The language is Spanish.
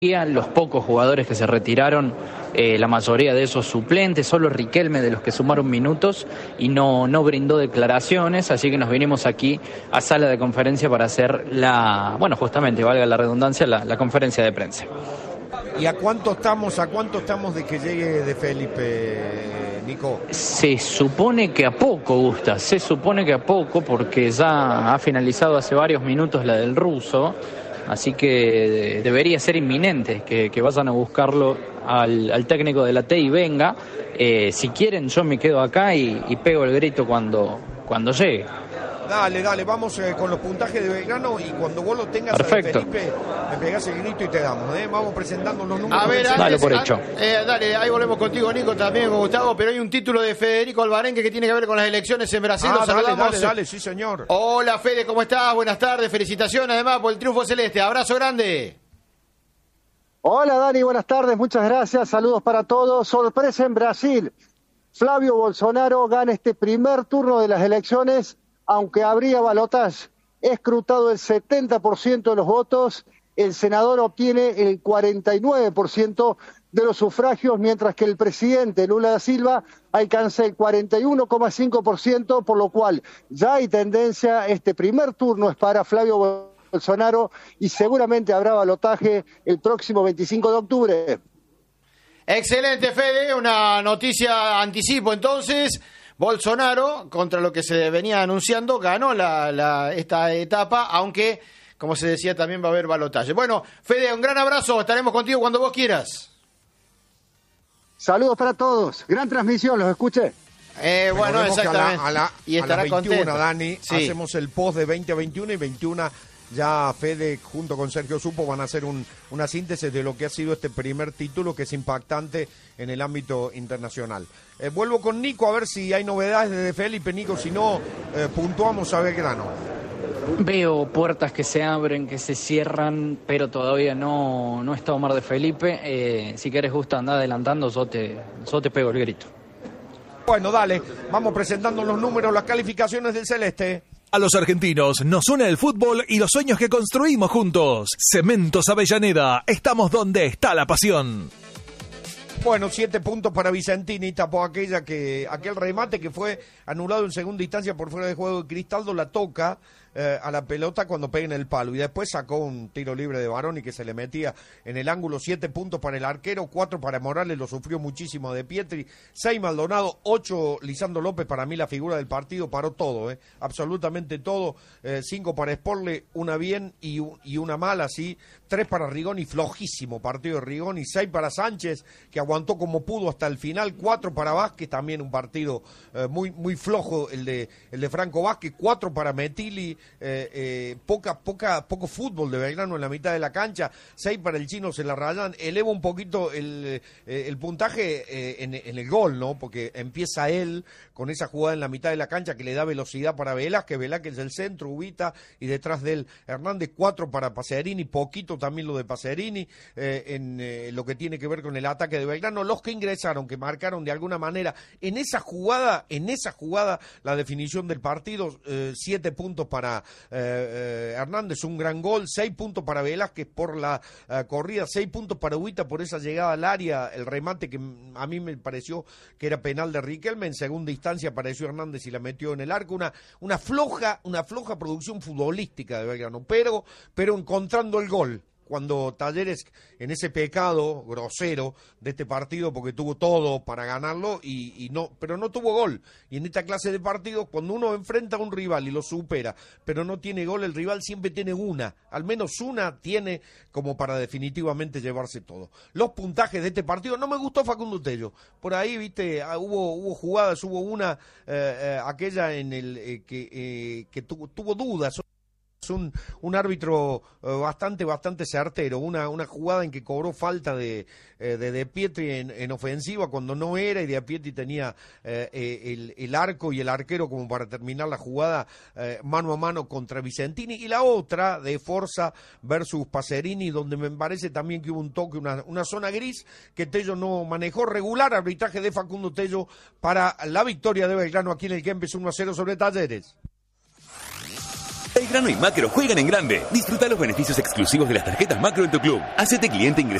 Los pocos jugadores que se retiraron, la mayoría de esos suplentes, solo Riquelme de los que sumaron minutos y no brindó declaraciones, así que nos vinimos aquí a sala de conferencia para hacer justamente, valga la redundancia, la conferencia de prensa. ¿Y a cuánto estamos de que llegue De Felipe, Nico? Se supone que a poco, Gusta, se supone que a poco, porque ya ha finalizado hace varios minutos la del ruso. Así que debería ser inminente que vayan a buscarlo al técnico de la T y venga. Si quieren, yo me quedo acá y pego el grito cuando llegue. Dale, vamos con los puntajes de Belgrano y cuando vos lo tengas. Perfecto. A Felipe, me pegás el grito y te damos. Vamos presentando los números. A ver, dale por hecho. Dale, ahí volvemos contigo, Nico, también con Gustavo, pero hay un título de Federico Alvarenque que tiene que ver con las elecciones en Brasil. Dale, sí señor. Hola Fede, ¿cómo estás? Buenas tardes, felicitaciones además por el triunfo celeste, abrazo grande. Hola Dani, buenas tardes, muchas gracias, saludos para todos. Sorpresa en Brasil, Flavio Bolsonaro gana este primer turno de las elecciones, aunque habría balotaje. Escrutado el 70% de los votos, el senador obtiene el 49% de los sufragios, mientras que el presidente Lula da Silva alcanza el 41,5%, por lo cual ya hay tendencia, este primer turno es para Flavio Bolsonaro y seguramente habrá balotaje el próximo 25 de octubre. Excelente, Fede, una noticia anticipo entonces. Bolsonaro, contra lo que se venía anunciando, ganó esta etapa, aunque, como se decía, también va a haber balotaje. Bueno, Fede, un gran abrazo, estaremos contigo cuando vos quieras. Saludos para todos, gran transmisión, los escuché. Bueno, exactamente. Y estará contento. 21, Dani, sí. Hacemos el post de 20 a 21 y 21 ya Fede junto con Sergio Supo van a hacer una síntesis de lo que ha sido este primer título que es impactante en el ámbito internacional. Vuelvo con Nico a ver si hay novedades de Felipe. Nico, si no, puntuamos a Belgrano. Veo puertas que se abren, que se cierran, pero todavía no está Omar de Felipe. Si querés, Gusta, andá adelantando, yo te pego el grito. Bueno, dale, vamos presentando los números, las calificaciones del Celeste. A los argentinos nos une el fútbol y los sueños que construimos juntos. Cementos Avellaneda, estamos donde está la pasión. Bueno, 7 puntos para Vicentini, tapó aquel remate que fue anulado en segunda instancia por fuera de juego de Cristaldo, la toca a la pelota cuando pega en el palo y después sacó un tiro libre de Baroni que se le metía en el ángulo. 7 puntos para el arquero, 4 para Morales, lo sufrió muchísimo De Pietri, 6 Maldonado, 8 Lisandro López, para mí la figura del partido, paró todo, absolutamente todo. 5 para Sporle, una bien y una mala, sí. 3 para Rigoni, flojísimo partido de Rigoni. 6 para Sánchez, que aguantó como pudo hasta el final. 4 para Vázquez, también un partido muy flojo el de Franco Vázquez. 4 para Metilli, poco fútbol de Belgrano en la mitad de la cancha. 6 para el Chino, se la rayan. Eleva un poquito el puntaje en el gol, ¿no? Porque empieza él con esa jugada en la mitad de la cancha que le da velocidad para Velázquez es el centro, Ubita, y detrás de él Hernández. 4 para Pacerini, poquito también lo de Pacerini en lo que tiene que ver con el ataque de Belgrano. Los que ingresaron, que marcaron de alguna manera en esa jugada la definición del partido. 7 puntos para Hernández, un gran gol. 6 puntos para Velázquez por la corrida. 6 puntos para Ubita por esa llegada al área, el remate que a mí me pareció que era penal de Riquelme. En segunda instancia apareció Hernández y la metió en el arco. Una floja producción futbolística de Belgrano, pero encontrando el gol. Cuando Talleres, en ese pecado grosero de este partido, porque tuvo todo para ganarlo, pero no tuvo gol. Y en esta clase de partidos, cuando uno enfrenta a un rival y lo supera, pero no tiene gol, el rival siempre tiene al menos una tiene como para definitivamente llevarse todo. Los puntajes de este partido, no me gustó Facundo Tello. Por ahí, viste, hubo jugadas, hubo una, aquella en el que tuvo dudas. Un árbitro bastante certero, una jugada en que cobró falta de Pietri en ofensiva cuando no era, y De Pietri tenía el arco y el arquero como para terminar la jugada mano a mano contra Vicentini. Y la otra de Forza versus Pacerini, donde me parece también que hubo un toque, una zona gris que Tello no manejó. Regular arbitraje de Facundo Tello para la victoria de Belgrano aquí en el Kempes 1-0 sobre Talleres. Belgrano y Macro juegan en grande. Disfruta los beneficios exclusivos de las tarjetas Macro en tu club. Hacete cliente ingresando